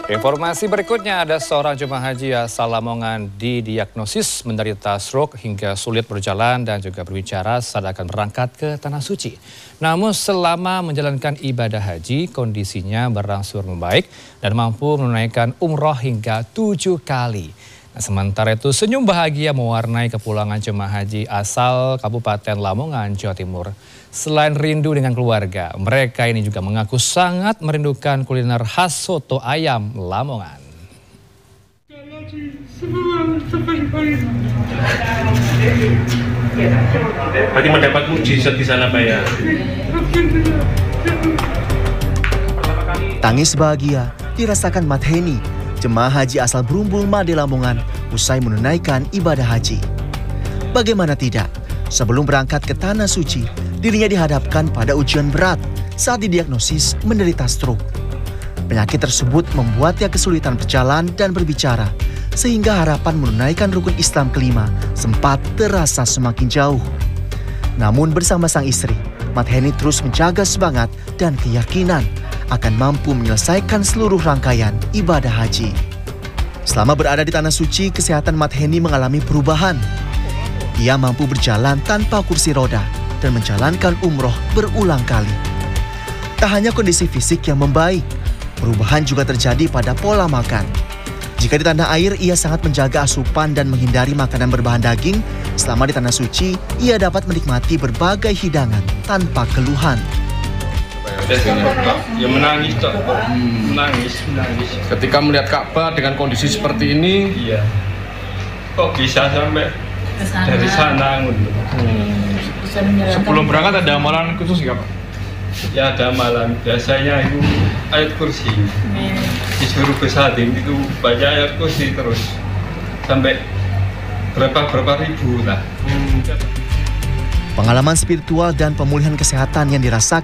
Informasi berikutnya, ada seorang jemaah haji asal Lamongan didiagnosis menderita stroke hingga sulit berjalan dan juga berbicara saat akan berangkat ke Tanah Suci. Namun selama menjalankan ibadah haji, kondisinya berangsur membaik dan mampu menunaikan umroh hingga 7 kali. Nah, sementara itu senyum bahagia mewarnai kepulangan jemaah haji asal Kabupaten Lamongan, Jawa Timur. Selain rindu dengan keluarga, mereka ini juga mengaku sangat merindukan kuliner khas soto ayam Lamongan. Berarti mendapat mukjizat di sana, Pak ya? Tangis bahagia dirasakan Mat Heni, jemaah haji asal Brumbul Made Lamongan, usai menunaikan ibadah haji. Bagaimana tidak, sebelum berangkat ke Tanah Suci, dirinya dihadapkan pada ujian berat saat didiagnosis menderita stroke. Penyakit tersebut membuatnya kesulitan berjalan dan berbicara, sehingga harapan menunaikan rukun Islam kelima sempat terasa semakin jauh. Namun bersama sang istri, Mat Heni terus menjaga semangat dan keyakinan akan mampu menyelesaikan seluruh rangkaian ibadah haji. Selama berada di Tanah Suci, kesehatan Mat Heni mengalami perubahan. Ia mampu berjalan tanpa kursi roda dan menjalankan umroh berulang kali. Tak hanya kondisi fisik yang membaik, perubahan juga terjadi pada pola makan. Jika di tanah air, ia sangat menjaga asupan dan menghindari makanan berbahan daging. Selama di Tanah Suci, ia dapat menikmati berbagai hidangan tanpa keluhan. Ya menangis, Cok. Menangis. Ketika melihat Ka'bah dengan kondisi seperti ini, Iya. Kok bisa sampai dari sana? sebelum berangkat ada amalan khusus nggak, Pak? Ya ada amalan. Biasanya itu ayat kursi. Disuruh besadim itu baca ayat kursi terus sampai berapa ribu lah. Pengalaman spiritual dan pemulihan kesehatan yang dirasakan